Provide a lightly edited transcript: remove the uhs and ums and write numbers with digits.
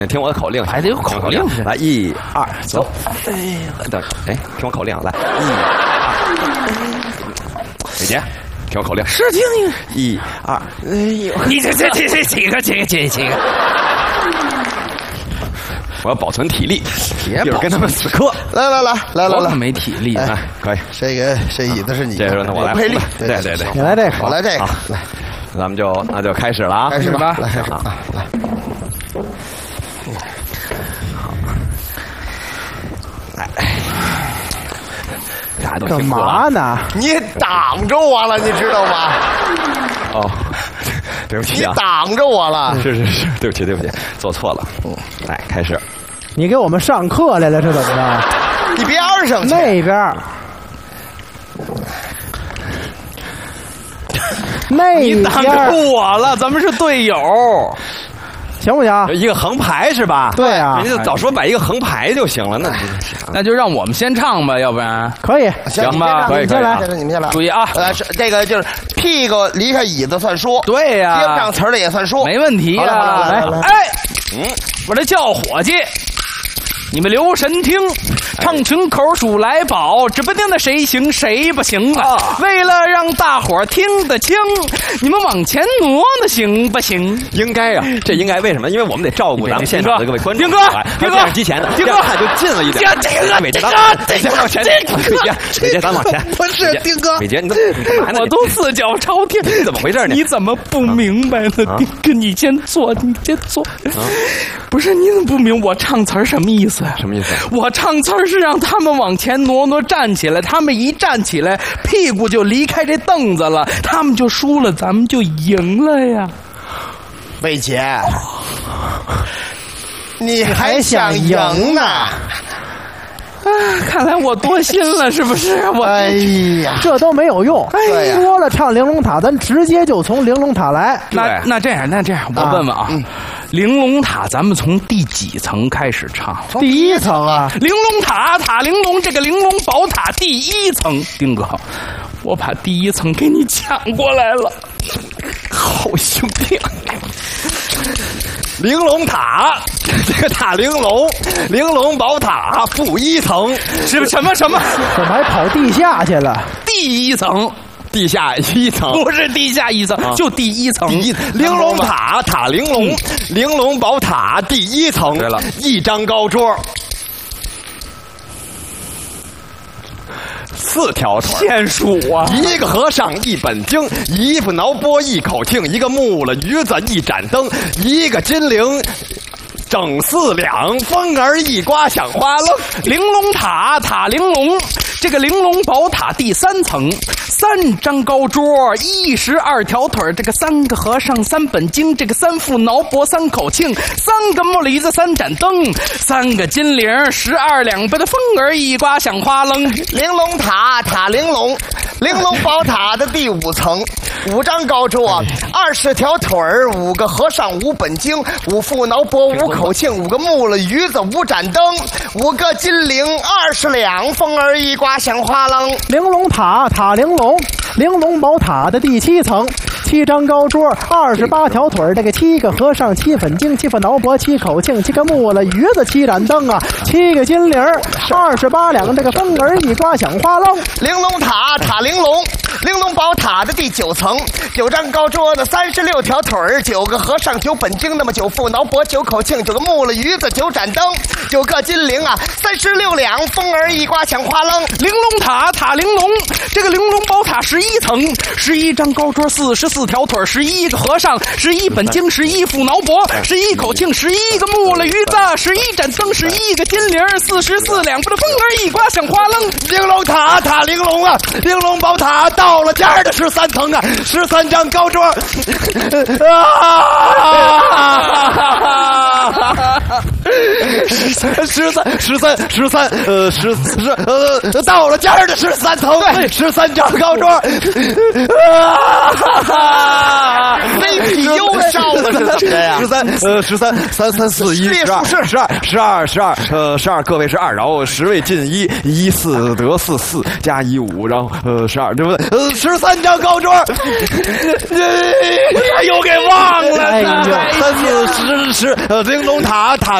听我的口令， 还得有口令。 来，1、2，走。等，哎，听我口令，来，1、2，美杰，听我口令。 是听 1、2，哎呦， 你这几个。 我要保存体力，一会儿跟他们死磕。 来， 我可没体力啊！ 可以， 这椅子是你， 这时候那我来， 配力， 对， 你来这个， 我来这个，来， 咱们那就开始了啊！ 开始吧，来， 大家都干嘛呢？ 你挡着我了，你知道吗？ 哦，对不起你啊， 挡着我了。 是，对不起，做错了。来，开始。 你给我们上课来了是怎么着？ 你边上去那边。 你挡着我了，咱们是队友， 行不行？ 一个横排是吧？ 对啊， 人家就早说摆一个横排就行了， 那就让我们先唱吧，要不然可以， 行吧？ 可以， 你们先来， 注意啊！ 这个就是屁股离开椅子算数， 对呀， 接不上词儿的也算数， 没问题呀。 来， 哎，我这叫伙计。你们留神听，唱群口数来宝，指不定的谁行谁不行啊！为了让大伙儿听得清，你们往前挪挪行不行？ 应该啊，这应该为什么？因为我们得照顾咱们现场的各位观众。 丁哥， 电视机前的， 丁哥看就近了一点。美杰，咱往前，美杰，咱往前。 不是丁哥， 美杰，你干嘛呢？ 我都四脚朝天， 怎么回事呢？ 你怎么不明白呢？丁哥，你先坐，你先坐。不是，你怎么不明？我唱词儿什么意思？ 什么意思？ 我唱词儿是让他们往前挪挪，站起来。他们一站起来，屁股就离开这凳子了，他们就输了，咱们就赢了呀。 魏杰，你还想赢呢？ 啊，看来我多心了，是不是？ 哎呀， 这都没有用。 对呀， 说了唱玲珑塔，咱直接就从玲珑塔来。 那这样，我问问啊，玲珑塔咱们从第几层开始唱？ 第一层啊， 玲珑塔，塔玲珑，这个玲珑宝塔第一层。丁哥，我把第一层给你抢过来了，好兄弟。 玲珑塔，这个塔玲珑，玲珑宝塔负一层， 什么？ 怎么还跑地下去了？ 第一层， 地下一层， 不是地下一层，就第一层。 玲珑塔，塔玲珑，玲珑宝塔第一层。对了，一张高桌，4条腿， 天数啊！ 一个和尚一本经，一副挠钵一口磬，一个木了鱼子一盏灯，一个金铃整4两，风儿一刮响哗楞。 玲珑塔，塔玲珑，这个玲珑宝塔第3层，3张高桌，12条腿，这个3个和尚3本经，这个3副挠钵3口磬，3个木梨子3盏灯，3个金铃12两，被的风儿一刮响哗楞。 玲珑塔，塔玲珑，玲珑宝塔的第5层，5张高桌，20条腿，5个和尚5本经，5副挠钵5口磬，5个木了鱼子5盏灯，5个金铃20两，风儿一刮响哗楞。 玲珑塔，塔玲珑，玲珑宝塔的第7层，7张高桌，28条腿，这个7个和尚7本经，7副挠钵7口磬，7个木了鱼子7盏灯啊，7个金铃28两，这个风儿一刮响哗楞。 玲珑塔，塔玲珑，玲珑宝塔的第9层，9张高桌的36条腿，9个和尚9本经，那么9副挠钵9口磬，9个木了鱼子9盏灯，9个金铃啊36两，风儿一刮响哗楞。 玲珑塔，塔玲珑，这个玲珑宝塔11层，11张高桌，44条腿，11个和尚，11本经，11副挠钵，11口磬，11个木了鱼子，11盏灯，11个金铃，44两，不的风儿一刮响哗楞。 玲珑塔，塔玲珑啊，玲珑宝塔到了家的13层啊，13张高桌到了尖儿的13层，13张高桌。 飞体又烧了是怎么的呀 ？13，14，11，12，12，个位是2，然后10位进1，14得4，4加1，5，然后12，这不13张高桌，又给忘了。 哎呦 3、4、10，玲珑塔